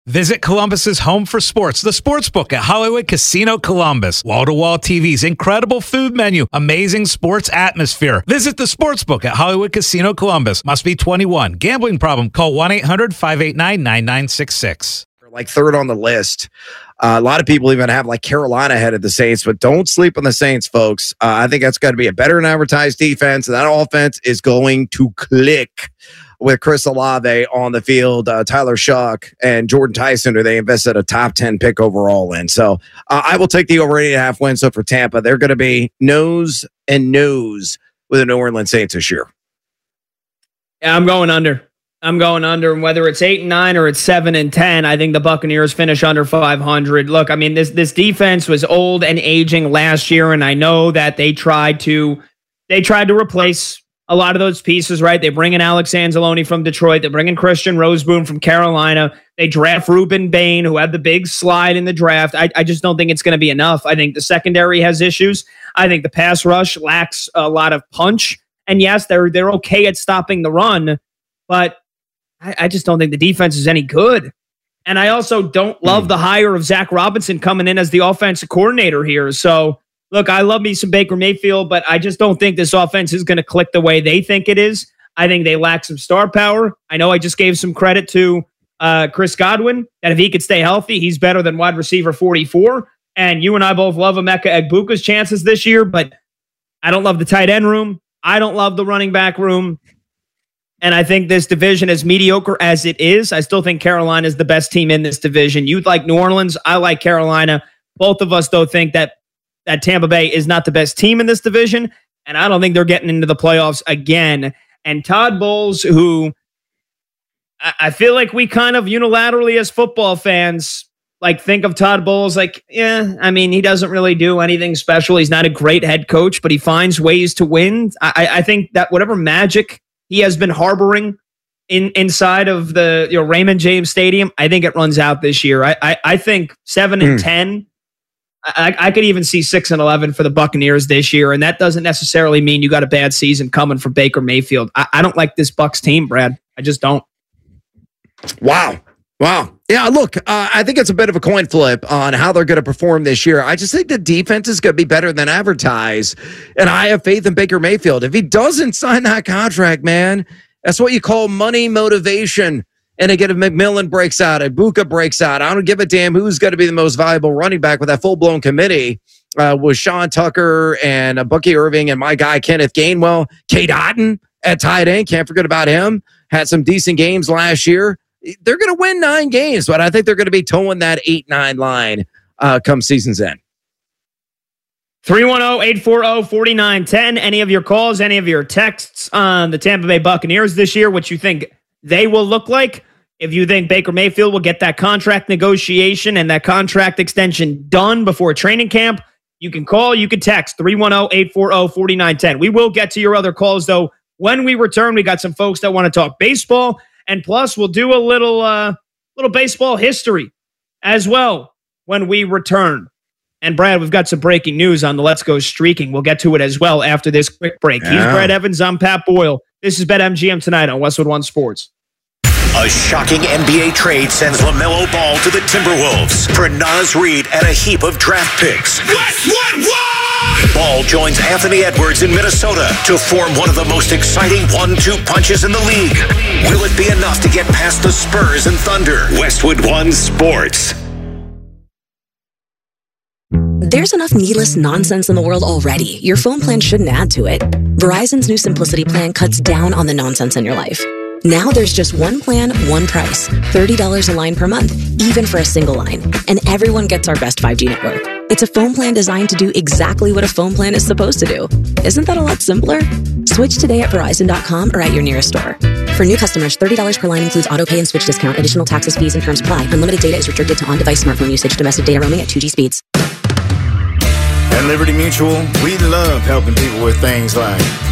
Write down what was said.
Visit Columbus's home for sports, the Sportsbook at Hollywood Casino Columbus. Wall-to-wall TVs, incredible food menu, amazing sports atmosphere. Visit the Sportsbook at Hollywood Casino Columbus. Must be 21. Gambling problem? Call 1-800-589-9966. Like third on the list. A lot of people even have like Carolina ahead of the Saints, but don't sleep on the Saints, folks. I think that's got to be a better than advertised defense, and that offense is going to click with Chris Olave on the field, Tyler Shuck, and Jordan Tyson, who they invested a top 10 pick overall in. So I will take the over 8.5 wins. So for Tampa, they're going to be nose and nose with the New Orleans Saints this year. Yeah, I'm going under. And whether it's 8-9 or it's 7-10, I think the Buccaneers finish under 500. Look, I mean, this defense was old and aging last year, and I know that they tried to replace a lot of those pieces, right? They bring in Alex Anzalone from Detroit. They bring in Christian Roseboom from Carolina. They draft Ruben Bain, who had the big slide in the draft. I just don't think it's going to be enough. I think the secondary has issues. I think the pass rush lacks a lot of punch. And yes, they're okay at stopping the run, but I just don't think the defense is any good. And I also don't love the hire of Zach Robinson coming in as the offensive coordinator here. So, look, I love me some Baker Mayfield, but I just don't think this offense is going to click the way they think it is. I think they lack some star power. I know I just gave some credit to Chris Godwin, that if he could stay healthy, he's better than wide receiver 44. And you and I both love Emeka Egbuka's chances this year, but I don't love the tight end room. I don't love the running back room. And I think this division, as mediocre as it is, I still think Carolina is the best team in this division. You like New Orleans. I like Carolina. Both of us, though, think that Tampa Bay is not the best team in this division, and I don't think they're getting into the playoffs again. And Todd Bowles, who I feel like we kind of unilaterally as football fans like think of Todd Bowles like, yeah, I mean, he doesn't really do anything special. He's not a great head coach, but he finds ways to win. I think that whatever magic he has been harboring inside of the Raymond James Stadium, I think it runs out this year. I think 7-10. I could even see 6-11 for the Buccaneers this year, and that doesn't necessarily mean you got a bad season coming from Baker Mayfield. I don't like this Bucs team, Brad. I just don't. Wow. Yeah, look, I think it's a bit of a coin flip on how they're going to perform this year. I just think the defense is going to be better than advertised, and I have faith in Baker Mayfield. If he doesn't sign that contract, man, that's what you call money motivation. And again, if McMillan breaks out, Egbuka breaks out, I don't give a damn who's going to be the most valuable running back with that full-blown committee with Sean Tucker and Bucky Irving and my guy Kenneth Gainwell. Cade Otton at tight end, can't forget about him. Had some decent games last year. They're going to win 9 games, but I think they're going to be towing that 8-9 line come season's end. 310-840-4910. Any of your calls, any of your texts on the Tampa Bay Buccaneers this year, what you think they will look like? If you think Baker Mayfield will get that contract negotiation and that contract extension done before training camp, you can call, you can text 310-840-4910. We will get to your other calls, though. When we return, we got some folks that want to talk baseball, and plus we'll do a little baseball history as well when we return. And Brad, we've got some breaking news on the Let's Go Streaking. We'll get to it as well after this quick break. Yeah. He's Brad Evans. I'm Pat Boyle. This is BetMGM tonight on Westwood One Sports. A shocking NBA trade sends LaMelo Ball to the Timberwolves for Naz Reid and a heap of draft picks. Westwood One! Ball joins Anthony Edwards in Minnesota to form one of the most exciting 1-2 punches in the league. Will it be enough to get past the Spurs and Thunder? Westwood One Sports. There's enough needless nonsense in the world already. Your phone plan shouldn't add to it. Verizon's new Simplicity plan cuts down on the nonsense in your life. Now there's just one plan, one price. $30 a line per month, even for a single line. And everyone gets our best 5G network. It's a phone plan designed to do exactly what a phone plan is supposed to do. Isn't that a lot simpler? Switch today at Verizon.com or at your nearest store. For new customers, $30 per line includes auto pay and switch discount. Additional taxes, fees, and terms apply. Unlimited data is restricted to on-device smartphone usage. Domestic data roaming at 2G speeds. At Liberty Mutual, we love helping people with things like